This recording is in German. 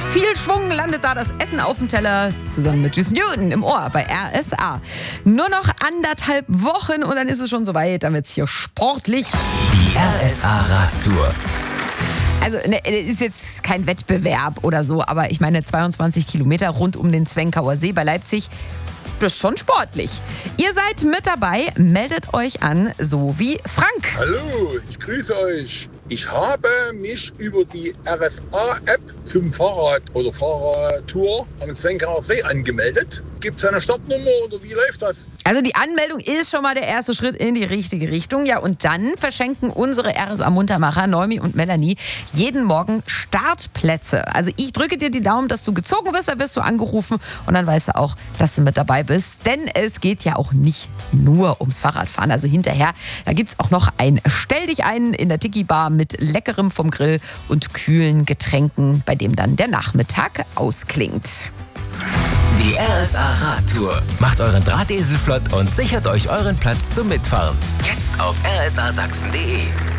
viel Schwung landet da das Essen auf dem Teller zusammen mit Tschüss Newton im Ohr bei RSA. Nur noch 1,5 Wochen und dann ist es schon soweit, dann wird's hier sportlich. Die RSA-Radtour. Also ist jetzt kein Wettbewerb oder so, aber ich meine 22 Kilometer rund um den Zwenkauer See bei Leipzig, das ist schon sportlich. Ihr seid mit dabei, meldet euch an, so wie Frank. Hallo, ich grüße euch. Ich habe mich über die RSA-App zum Fahrrad oder Fahrradtour am Zwenkauer See angemeldet. Gibt es eine Startnummer oder wie läuft das? Also die Anmeldung ist schon mal der erste Schritt in die richtige Richtung. Ja, und dann verschenken unsere RSA-Muntermacher Noemi und Melanie jeden Morgen Startplätze. Also ich drücke dir die Daumen, dass du gezogen wirst, dann wirst du angerufen und dann weißt du auch, dass du mit dabei bist. Denn es geht ja auch nicht nur ums Fahrradfahren. Also hinterher, da gibt es auch noch ein Stell dich ein in der Tiki-Bar mit Leckerem vom Grill und kühlen Getränken, bei dem dann der Nachmittag ausklingt. Die RSA-Radtour. Macht euren Drahtesel flott und sichert euch euren Platz zum Mitfahren. Jetzt auf rsasachsen.de.